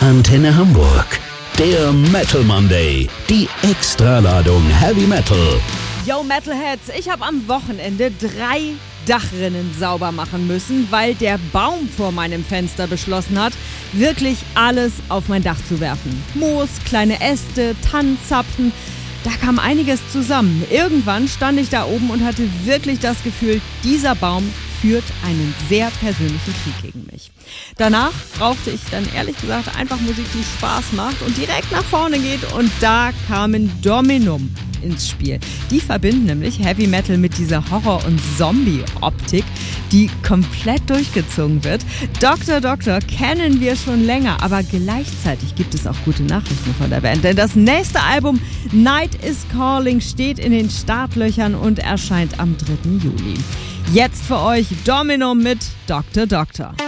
Antenne Hamburg. Der Metal Monday. Die Extraladung Heavy Metal. Yo Metalheads, ich habe am Wochenende 3 Dachrinnen sauber machen müssen, weil der Baum vor meinem Fenster beschlossen hat, wirklich alles auf mein Dach zu werfen. Moos, kleine Äste, Tannenzapfen, da kam einiges zusammen. Irgendwann stand ich da oben und hatte wirklich das Gefühl, dieser Baum führt einen sehr persönlichen Krieg gegen mich. Danach brauchte ich dann ehrlich gesagt einfach Musik, die Spaß macht und direkt nach vorne geht, und da kamen Dominum ins Spiel. Die verbinden nämlich Heavy Metal mit dieser Horror- und Zombie-Optik, die komplett durchgezogen wird. Dr. kennen wir schon länger, aber gleichzeitig gibt es auch gute Nachrichten von der Band, denn das nächste Album Night is Calling steht in den Startlöchern und erscheint am 3. Juli. Jetzt für euch Dominum mit Dr.